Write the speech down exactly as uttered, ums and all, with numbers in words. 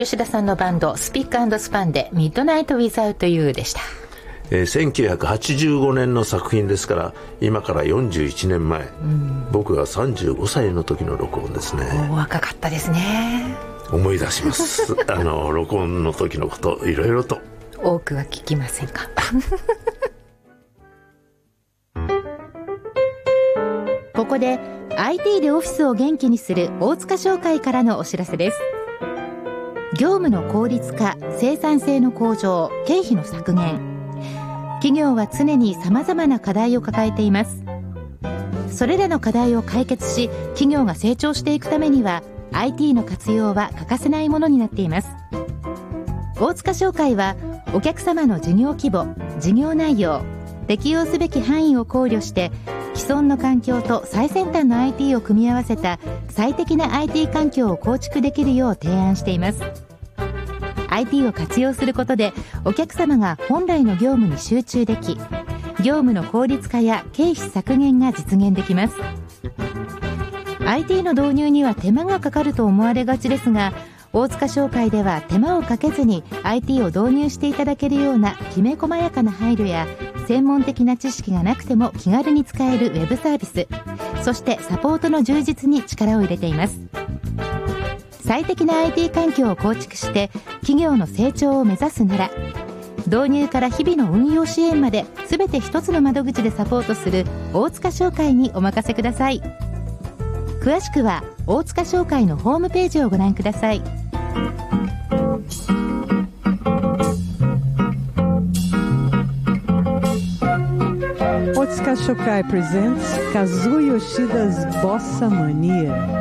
吉田さんのバンドスピック&スパンでミッドナイトウィザウトユーでした。 えー、せんきゅうひゃくはちじゅうごねんの作品ですから今からよんじゅういちねんまえ、うん、僕がさんじゅうごさいの時の録音ですね。 お若かったですね。 思い出しますあの録音の時のこといろいろと。 多くは聞きませんかここで アイティー でオフィスを元気にする大塚商会からのお知らせです。業務の効率化、生産性の向上、経費の削減。企業は常に様々な課題を抱えています。それらの課題を解決し、企業が成長していくためには アイティー の活用は欠かせないものになっています。大塚商会はお客様の事業規模、事業内容、適用すべき範囲を考慮して既存の環境と最先端の アイティー を組み合わせた最適な アイティー 環境を構築できるよう提案しています。 アイティー を活用することでお客様が本来の業務に集中でき、業務の効率化や経費削減が実現できます。 アイティー の導入には手間がかかると思われがちですが、大塚商会では手間をかけずに アイティー を導入していただけるようなきめ細やかな配慮や専門的な知識がなくても気軽に使えるウェブサービス、そしてサポートの充実に力を入れています。最適な アイティー 環境を構築して企業の成長を目指すなら、導入から日々の運用支援まで全て一つの窓口でサポートする大塚商会にお任せください。詳しくは大塚商会のホームページをご覧ください。 Otsuka Shokai presents Kazuo Yoshida's Bossa Mania.